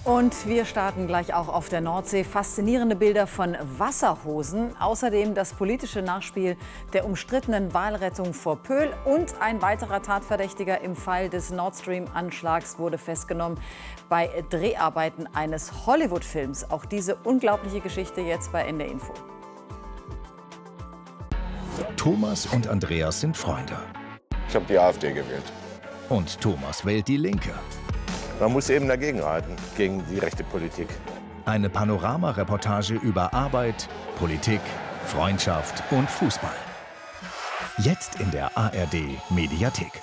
Und wir starten gleich auch auf der Nordsee. Faszinierende Bilder von Wasserhosen. Außerdem das politische Nachspiel der umstrittenen Walrettung vor Pöhl. Und ein weiterer Tatverdächtiger im Fall des Nord Stream-Anschlags wurde festgenommen bei Dreharbeiten eines Hollywood-Films. Auch diese unglaubliche Geschichte jetzt bei NDR Info. Thomas und Andreas sind Freunde. Ich habe die AfD gewählt. Und Thomas wählt die Linke. Man muss eben dagegen halten, gegen die rechte Politik. Eine Panorama-Reportage über Arbeit, Politik, Freundschaft und Fußball. Jetzt in der ARD-Mediathek.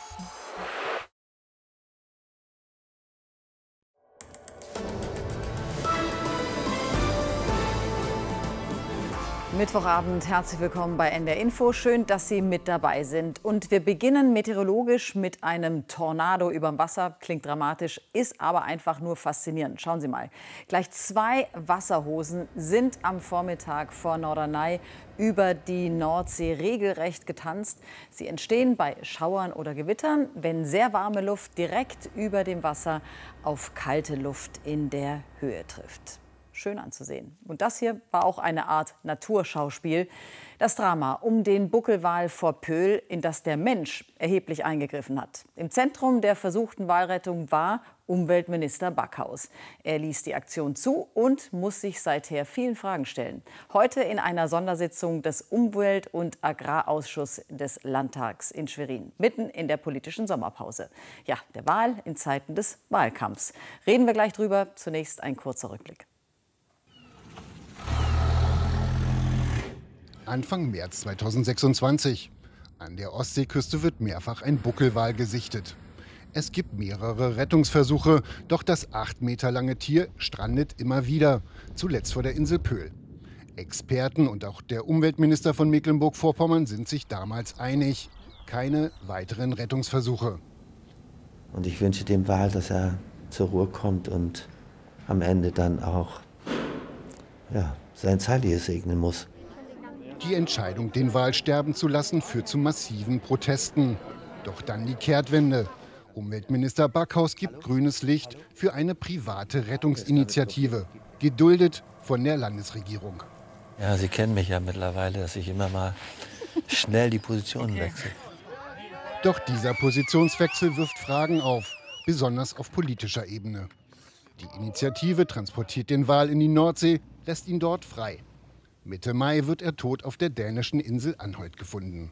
Mittwochabend, herzlich willkommen bei NDR Info. Schön, dass Sie mit dabei sind. Und wir beginnen meteorologisch mit einem Tornado überm Wasser. Klingt dramatisch, ist aber einfach nur faszinierend. Schauen Sie mal. Gleich 2 Wasserhosen sind am Vormittag vor Norderney über die Nordsee regelrecht getanzt. Sie entstehen bei Schauern oder Gewittern, wenn sehr warme Luft direkt über dem Wasser auf kalte Luft in der Höhe trifft. Schön anzusehen. Und das hier war auch eine Art Naturschauspiel. Das Drama um den Buckelwal vor Pöhl, in das der Mensch erheblich eingegriffen hat. Im Zentrum der versuchten Walrettung war Umweltminister Backhaus. Er ließ die Aktion zu und muss sich seither vielen Fragen stellen. Heute in einer Sondersitzung des Umwelt- und Agrarausschusses des Landtags in Schwerin, mitten in der politischen Sommerpause. Ja, der Wal in Zeiten des Wahlkampfs. Reden wir gleich drüber. Zunächst ein kurzer Rückblick. Anfang März 2026. An der Ostseeküste wird mehrfach ein Buckelwal gesichtet. Es gibt mehrere Rettungsversuche, doch das 8 Meter lange Tier strandet immer wieder, zuletzt vor der Insel Pöhl. Experten und auch der Umweltminister von Mecklenburg-Vorpommern sind sich damals einig. Keine weiteren Rettungsversuche. Und ich wünsche dem Wal, dass er zur Ruhe kommt und am Ende dann auch sein Zeitliches segnen muss. Die Entscheidung, den Wal sterben zu lassen, führt zu massiven Protesten. Doch dann die Kehrtwende. Umweltminister Backhaus gibt grünes Licht für eine private Rettungsinitiative, geduldet von der Landesregierung. Ja, Sie kennen mich ja mittlerweile, dass ich immer mal schnell die Positionen wechsle. Doch dieser Positionswechsel wirft Fragen auf, besonders auf politischer Ebene. Die Initiative transportiert den Wal in die Nordsee, lässt ihn dort frei. Mitte Mai wird er tot auf der dänischen Insel Anholt gefunden.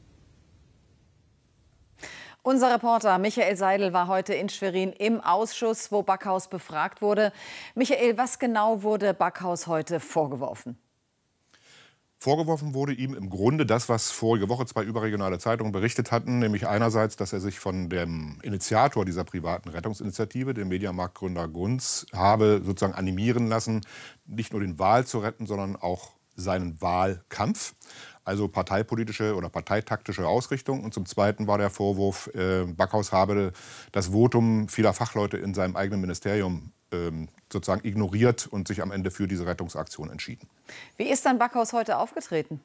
Unser Reporter Michael Seidel war heute in Schwerin im Ausschuss, wo Backhaus befragt wurde. Michael, was genau wurde Backhaus heute vorgeworfen? Vorgeworfen wurde ihm im Grunde das, was vorige Woche 2 überregionale Zeitungen berichtet hatten, nämlich einerseits, dass er sich von dem Initiator dieser privaten Rettungsinitiative, dem Mediamarktgründer Gunz, habe sozusagen animieren lassen, nicht nur den Wal zu retten, sondern auch seinen Wahlkampf, also parteipolitische oder parteitaktische Ausrichtung. Und zum Zweiten war der Vorwurf, Backhaus habe das Votum vieler Fachleute in seinem eigenen Ministerium sozusagen ignoriert und sich am Ende für diese Rettungsaktion entschieden. Wie ist dann Backhaus heute aufgetreten?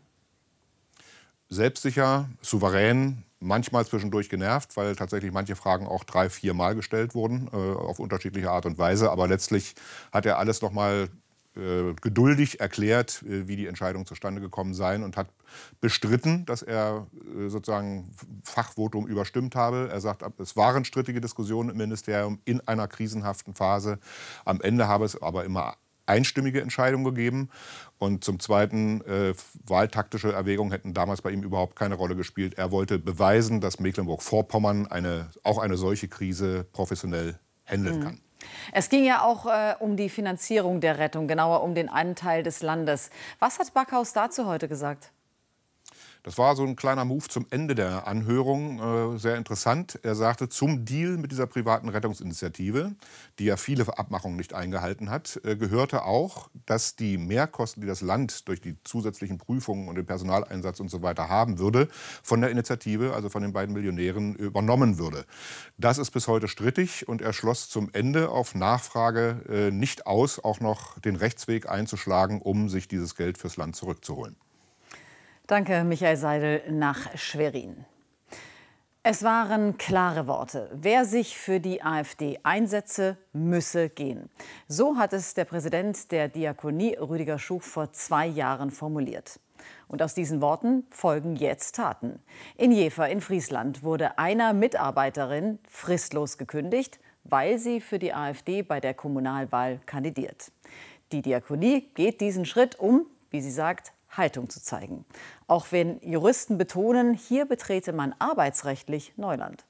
Selbstsicher, souverän, manchmal zwischendurch genervt, weil tatsächlich manche Fragen auch 3-, 4 Mal gestellt wurden, auf unterschiedliche Art und Weise. Aber letztlich hat er alles noch mal geduldig erklärt, wie die Entscheidung zustande gekommen sei und hat bestritten, dass er sozusagen Fachvotum überstimmt habe. Er sagt, es waren strittige Diskussionen im Ministerium in einer krisenhaften Phase. Am Ende habe es aber immer einstimmige Entscheidungen gegeben. Und zum Zweiten, wahltaktische Erwägungen hätten damals bei ihm überhaupt keine Rolle gespielt. Er wollte beweisen, dass Mecklenburg-Vorpommern auch eine solche Krise professionell handeln kann. Es ging ja auch um die Finanzierung der Rettung, genauer um den Anteil des Landes. Was hat Backhaus dazu heute gesagt? Das war so ein kleiner Move zum Ende der Anhörung, sehr interessant. Er sagte, zum Deal mit dieser privaten Rettungsinitiative, die ja viele Abmachungen nicht eingehalten hat, gehörte auch, dass die Mehrkosten, die das Land durch die zusätzlichen Prüfungen und den Personaleinsatz und so weiter haben würde, von der Initiative, also von den beiden Millionären, übernommen würde. Das ist bis heute strittig und er schloss zum Ende auf Nachfrage nicht aus, auch noch den Rechtsweg einzuschlagen, um sich dieses Geld fürs Land zurückzuholen. Danke, Michael Seidel nach Schwerin. Es waren klare Worte. Wer sich für die AfD einsetze, müsse gehen. So hat es der Präsident der Diakonie, Rüdiger Schuch, vor 2 Jahren formuliert. Und aus diesen Worten folgen jetzt Taten. In Jever in Friesland wurde einer Mitarbeiterin fristlos gekündigt, weil sie für die AfD bei der Kommunalwahl kandidiert. Die Diakonie geht diesen Schritt, um, wie sie sagt, Haltung zu zeigen. Auch wenn Juristen betonen, hier betrete man arbeitsrechtlich Neuland.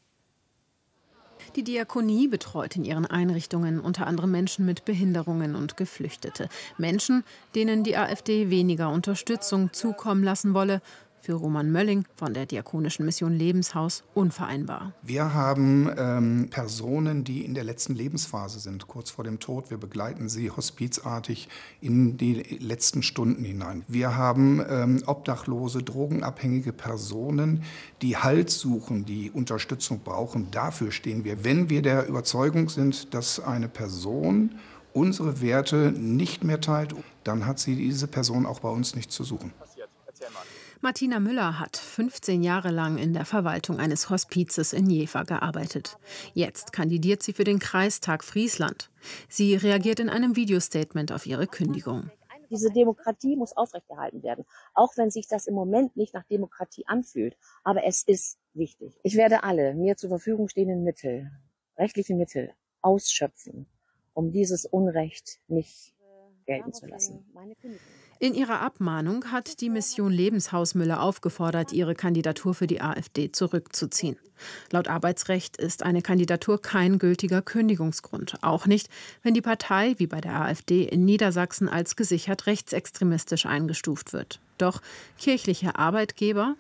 Die Diakonie betreut in ihren Einrichtungen unter anderem Menschen mit Behinderungen und Geflüchtete. Menschen, denen die AfD weniger Unterstützung zukommen lassen wolle. Für Roman Mölling von der Diakonischen Mission Lebenshaus unvereinbar. Wir haben Personen, die in der letzten Lebensphase sind, kurz vor dem Tod. Wir begleiten sie hospizartig in die letzten Stunden hinein. Wir haben obdachlose, drogenabhängige Personen, die Halt suchen, die Unterstützung brauchen. Dafür stehen wir. Wenn wir der Überzeugung sind, dass eine Person unsere Werte nicht mehr teilt, dann hat sie diese Person auch bei uns nicht zu suchen. Martina Müller hat 15 Jahre lang in der Verwaltung eines Hospizes in Jever gearbeitet. Jetzt kandidiert sie für den Kreistag Friesland. Sie reagiert in einem Videostatement auf ihre Kündigung. Diese Demokratie muss aufrechterhalten werden, auch wenn sich das im Moment nicht nach Demokratie anfühlt. Aber es ist wichtig. Ich werde alle mir zur Verfügung stehenden Mittel, rechtliche Mittel, ausschöpfen, um dieses Unrecht nicht gelten zu lassen. In ihrer Abmahnung hat die Mission Lebenshaus Müller aufgefordert, ihre Kandidatur für die AfD zurückzuziehen. Laut Arbeitsrecht ist eine Kandidatur kein gültiger Kündigungsgrund. Auch nicht, wenn die Partei, wie bei der AfD in Niedersachsen, als gesichert rechtsextremistisch eingestuft wird. Doch kirchliche Arbeitgeber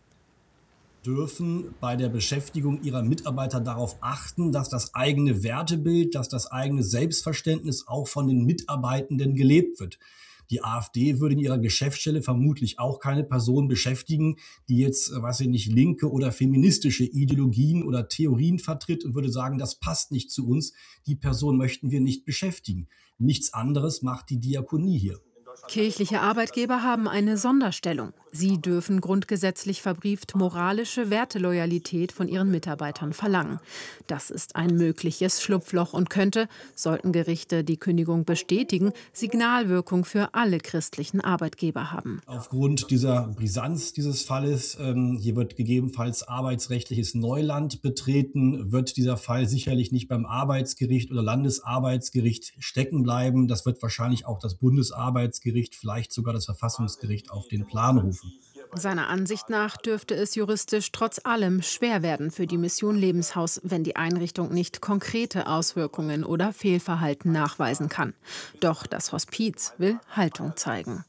dürfen bei der Beschäftigung ihrer Mitarbeiter darauf achten, dass das eigene Wertebild, dass das eigene Selbstverständnis auch von den Mitarbeitenden gelebt wird. Die AfD würde in ihrer Geschäftsstelle vermutlich auch keine Person beschäftigen, die jetzt, weiß ich nicht, linke oder feministische Ideologien oder Theorien vertritt und würde sagen, das passt nicht zu uns, die Person möchten wir nicht beschäftigen. Nichts anderes macht die Diakonie hier. Kirchliche Arbeitgeber haben eine Sonderstellung. Sie dürfen grundgesetzlich verbrieft moralische Werteloyalität von ihren Mitarbeitern verlangen. Das ist ein mögliches Schlupfloch und könnte, sollten Gerichte die Kündigung bestätigen, Signalwirkung für alle christlichen Arbeitgeber haben. Aufgrund dieser Brisanz dieses Falles, hier wird gegebenenfalls arbeitsrechtliches Neuland betreten, wird dieser Fall sicherlich nicht beim Arbeitsgericht oder Landesarbeitsgericht stecken bleiben. Das wird wahrscheinlich auch das Bundesarbeitsgericht, vielleicht sogar das Verfassungsgericht auf den Plan rufen. Seiner Ansicht nach dürfte es juristisch trotz allem schwer werden für die Mission Lebenshaus, wenn die Einrichtung nicht konkrete Auswirkungen oder Fehlverhalten nachweisen kann. Doch das Hospiz will Haltung zeigen.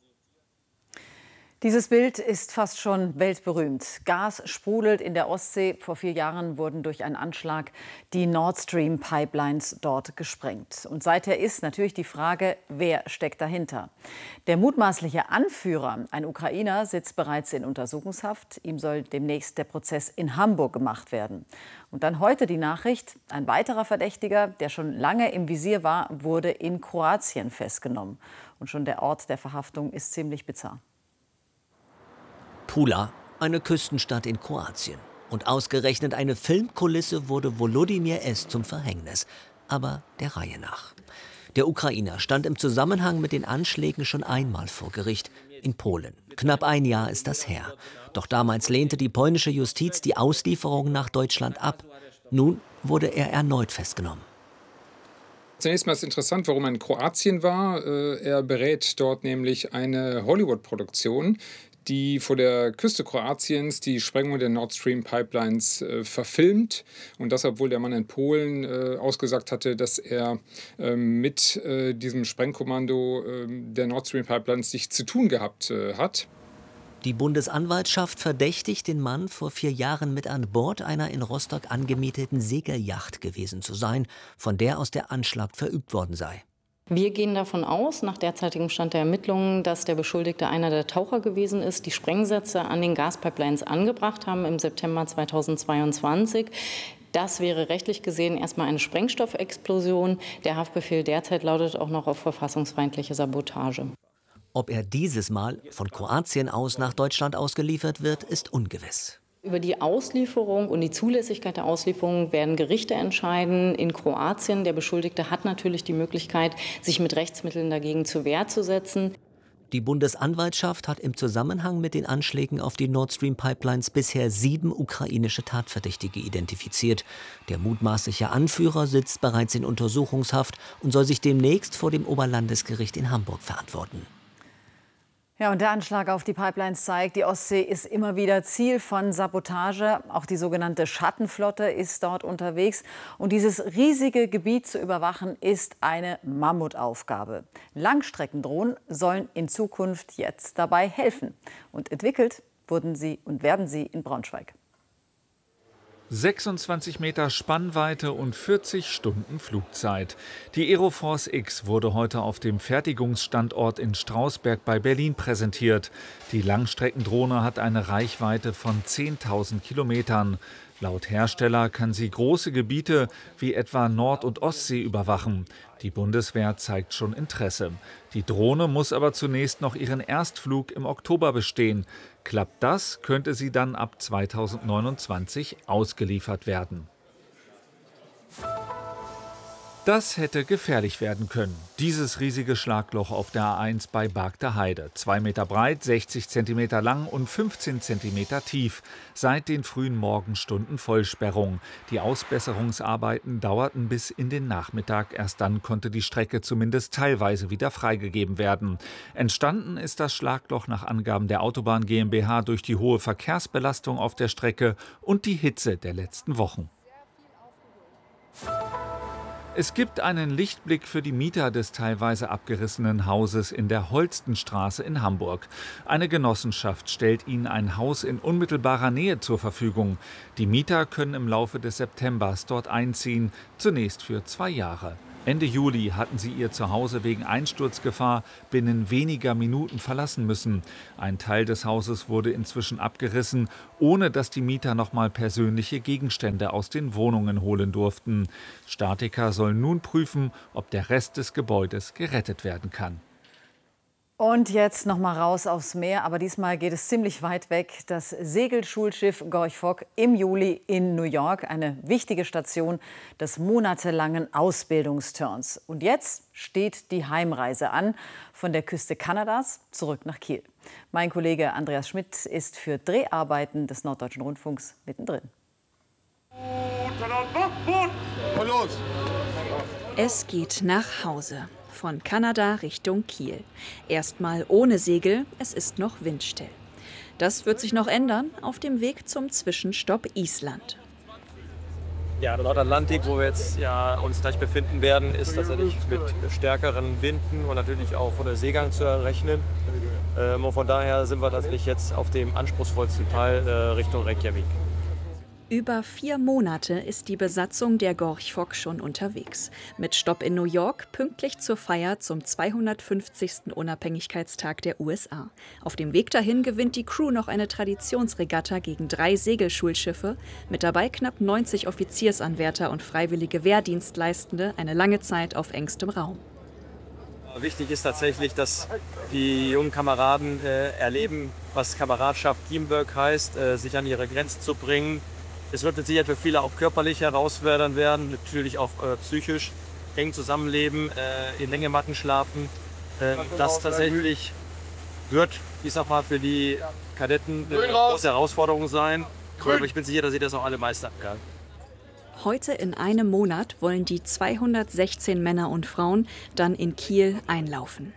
Dieses Bild ist fast schon weltberühmt. Gas sprudelt in der Ostsee. Vor 4 Jahren wurden durch einen Anschlag die Nord Stream Pipelines dort gesprengt. Und seither ist natürlich die Frage, wer steckt dahinter? Der mutmaßliche Anführer, ein Ukrainer, sitzt bereits in Untersuchungshaft. Ihm soll demnächst der Prozess in Hamburg gemacht werden. Und dann heute die Nachricht, ein weiterer Verdächtiger, der schon lange im Visier war, wurde in Kroatien festgenommen. Und schon der Ort der Verhaftung ist ziemlich bizarr. Pula, eine Küstenstadt in Kroatien. Und ausgerechnet eine Filmkulisse wurde Volodymyr S. zum Verhängnis. Aber der Reihe nach. Der Ukrainer stand im Zusammenhang mit den Anschlägen schon einmal vor Gericht. In Polen. Knapp 1 Jahr ist das her. Doch damals lehnte die polnische Justiz die Auslieferung nach Deutschland ab. Nun wurde er erneut festgenommen. Zunächst mal ist interessant, warum er in Kroatien war. Er berät dort nämlich eine Hollywood-Produktion, die vor der Küste Kroatiens die Sprengung der Nord Stream Pipelines verfilmt. Und das, obwohl der Mann in Polen ausgesagt hatte, dass er mit diesem Sprengkommando der Nord Stream Pipelines nichts zu tun gehabt hat. Die Bundesanwaltschaft verdächtigt den Mann, vor 4 Jahren mit an Bord einer in Rostock angemieteten Segelyacht gewesen zu sein, von der aus der Anschlag verübt worden sei. Wir gehen davon aus, nach derzeitigem Stand der Ermittlungen, dass der Beschuldigte einer der Taucher gewesen ist, die Sprengsätze an den Gaspipelines angebracht haben im September 2022. Das wäre rechtlich gesehen erstmal eine Sprengstoffexplosion. Der Haftbefehl derzeit lautet auch noch auf verfassungsfeindliche Sabotage. Ob er dieses Mal von Kroatien aus nach Deutschland ausgeliefert wird, ist ungewiss. Über die Auslieferung und die Zulässigkeit der Auslieferung werden Gerichte entscheiden. In Kroatien, der Beschuldigte hat natürlich die Möglichkeit, sich mit Rechtsmitteln dagegen zur Wehr zu setzen. Die Bundesanwaltschaft hat im Zusammenhang mit den Anschlägen auf die Nord Stream Pipelines bisher 7 ukrainische Tatverdächtige identifiziert. Der mutmaßliche Anführer sitzt bereits in Untersuchungshaft und soll sich demnächst vor dem Oberlandesgericht in Hamburg verantworten. Ja, und der Anschlag auf die Pipelines zeigt, die Ostsee ist immer wieder Ziel von Sabotage. Auch die sogenannte Schattenflotte ist dort unterwegs. Und dieses riesige Gebiet zu überwachen, ist eine Mammutaufgabe. Langstreckendrohnen sollen in Zukunft jetzt dabei helfen. Und entwickelt wurden sie und werden sie in Braunschweig. 26 Meter Spannweite und 40 Stunden Flugzeit. Die Aeroforce X wurde heute auf dem Fertigungsstandort in Strausberg bei Berlin präsentiert. Die Langstreckendrohne hat eine Reichweite von 10.000 Kilometern. Laut Hersteller kann sie große Gebiete wie etwa Nord- und Ostsee überwachen. Die Bundeswehr zeigt schon Interesse. Die Drohne muss aber zunächst noch ihren Erstflug im Oktober bestehen. Klappt das, könnte sie dann ab 2029 ausgeliefert werden. Das hätte gefährlich werden können. Dieses riesige Schlagloch auf der A1 bei Bargter Heide. 2 Meter breit, 60 Zentimeter lang und 15 Zentimeter tief. Seit den frühen Morgenstunden Vollsperrung. Die Ausbesserungsarbeiten dauerten bis in den Nachmittag. Erst dann konnte die Strecke zumindest teilweise wieder freigegeben werden. Entstanden ist das Schlagloch nach Angaben der Autobahn GmbH durch die hohe Verkehrsbelastung auf der Strecke und die Hitze der letzten Wochen. Es gibt einen Lichtblick für die Mieter des teilweise abgerissenen Hauses in der Holstenstraße in Hamburg. Eine Genossenschaft stellt ihnen ein Haus in unmittelbarer Nähe zur Verfügung. Die Mieter können im Laufe des Septembers dort einziehen, zunächst für 2 Jahre. Ende Juli hatten sie ihr Zuhause wegen Einsturzgefahr binnen weniger Minuten verlassen müssen. Ein Teil des Hauses wurde inzwischen abgerissen, ohne dass die Mieter noch mal persönliche Gegenstände aus den Wohnungen holen durften. Statiker sollen nun prüfen, ob der Rest des Gebäudes gerettet werden kann. Und jetzt noch mal raus aufs Meer, aber diesmal geht es ziemlich weit weg. Das Segelschulschiff Gorch Fock im Juli in New York, eine wichtige Station des monatelangen Ausbildungsturns. Und jetzt steht die Heimreise an, von der Küste Kanadas zurück nach Kiel. Mein Kollege Andreas Schmidt ist für Dreharbeiten des Norddeutschen Rundfunks mittendrin. Es geht nach Hause. Von Kanada Richtung Kiel. Erstmal ohne Segel, es ist noch windstill. Das wird sich noch ändern auf dem Weg zum Zwischenstopp Island. Ja, der Nordatlantik, wo wir jetzt uns gleich befinden werden, ist tatsächlich mit stärkeren Winden und natürlich auch von der Seegang zu errechnen. Und von daher sind wir tatsächlich jetzt auf dem anspruchsvollsten Teil Richtung Reykjavik. Über 4 Monate ist die Besatzung der Gorch Fock schon unterwegs. Mit Stopp in New York, pünktlich zur Feier zum 250. Unabhängigkeitstag der USA. Auf dem Weg dahin gewinnt die Crew noch eine Traditionsregatta gegen 3 Segelschulschiffe. Mit dabei knapp 90 Offiziersanwärter und freiwillige Wehrdienstleistende, eine lange Zeit auf engstem Raum. Wichtig ist tatsächlich, dass die jungen Kameraden erleben, was Kameradschaft, Teamwork heißt, sich an ihre Grenzen zu bringen. Es wird mit Sicherheit für viele auch körperlich herausfordernd werden, natürlich auch psychisch, eng zusammenleben, in Hängematten schlafen. Das tatsächlich wird, ich sag mal, für die Kadetten eine große Herausforderung sein. Aber ich bin sicher, dass sie das auch alle meistern können. Heute in einem Monat wollen die 216 Männer und Frauen dann in Kiel einlaufen.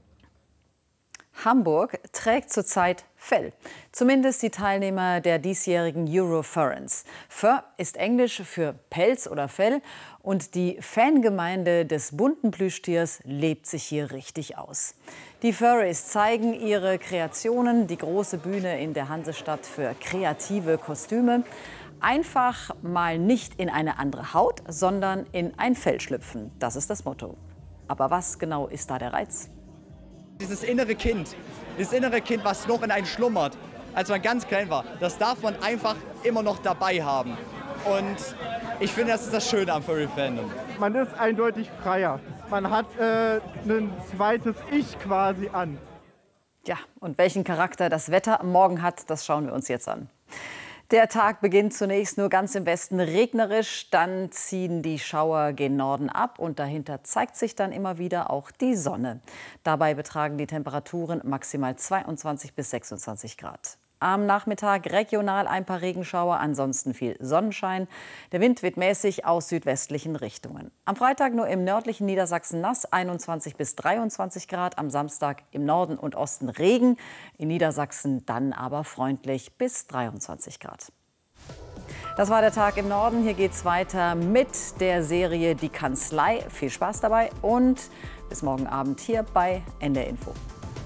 Hamburg trägt zurzeit Fell. Zumindest die Teilnehmer der diesjährigen Eurofurence. Fur ist Englisch für Pelz oder Fell. Und die Fangemeinde des bunten Plüschtiers lebt sich hier richtig aus. Die Furries zeigen ihre Kreationen, die große Bühne in der Hansestadt für kreative Kostüme. Einfach mal nicht in eine andere Haut, sondern in ein Fell schlüpfen. Das ist das Motto. Aber was genau ist da der Reiz? Dieses innere Kind, was noch in einem schlummert, als man ganz klein war, das darf man einfach immer noch dabei haben. Und ich finde, das ist das Schöne am Furry-Fandom. Man ist eindeutig freier. Man hat ein zweites Ich quasi an. Ja, und welchen Charakter das Wetter morgen hat, das schauen wir uns jetzt an. Der Tag beginnt zunächst nur ganz im Westen regnerisch, dann ziehen die Schauer gen Norden ab und dahinter zeigt sich dann immer wieder auch die Sonne. Dabei betragen die Temperaturen maximal 22 bis 26 Grad. Am Nachmittag regional ein paar Regenschauer, ansonsten viel Sonnenschein. Der Wind weht mäßig aus südwestlichen Richtungen. Am Freitag nur im nördlichen Niedersachsen nass, 21 bis 23 Grad. Am Samstag im Norden und Osten Regen. In Niedersachsen dann aber freundlich bis 23 Grad. Das war der Tag im Norden. Hier geht's weiter mit der Serie Die Kanzlei. Viel Spaß dabei und bis morgen Abend hier bei NDR Info.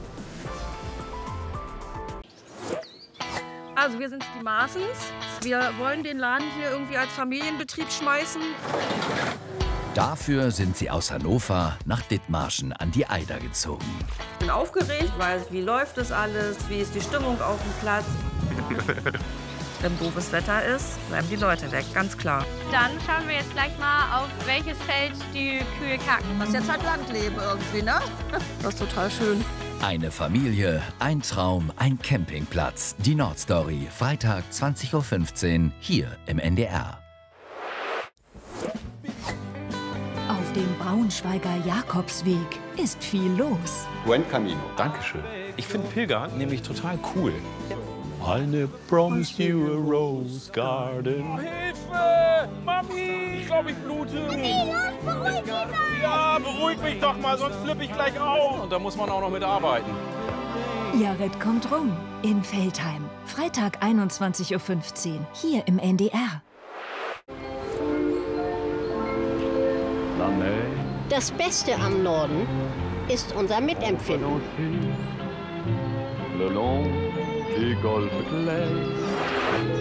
Also wir sind die Maaßens. Wir wollen den Laden hier irgendwie als Familienbetrieb schmeißen. Dafür sind sie aus Hannover nach Dithmarschen an die Eider gezogen. Ich bin aufgeregt, weiß, wie läuft das alles, wie ist die Stimmung auf dem Platz. Wenn doofes Wetter ist, bleiben die Leute weg, ganz klar. Dann schauen wir jetzt gleich mal, auf welches Feld die Kühe kacken. Das ist jetzt halt Landleben irgendwie, ne? Das ist total schön. Eine Familie, ein Traum, ein Campingplatz. Die Nordstory, Freitag 20:15 Uhr, hier im NDR. Auf dem Braunschweiger Jakobsweg ist viel los. Buen Camino. Dankeschön. Ich finde Pilgern nämlich total cool. I promised you a rose garden. Hilfe! Mami, ich glaube, ich blute. Hey, los, beruhig dich mal! Ja, beruhig mich doch mal, sonst flippe ich gleich auf. Und da muss man auch noch mitarbeiten. Jared kommt rum in Veltheim. Freitag 21:15 Uhr, hier im NDR. Das Beste am Norden ist unser Mitempfinden.